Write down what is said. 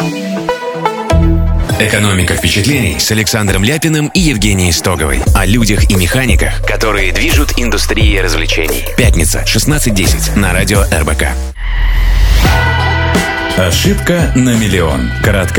Экономика впечатлений с Александром Ляпиным и Евгенией Стоговой. О людях и механиках, которые движут индустрией развлечений. Пятница, 16:10 на радио РБК. Ошибка на миллион. Краткая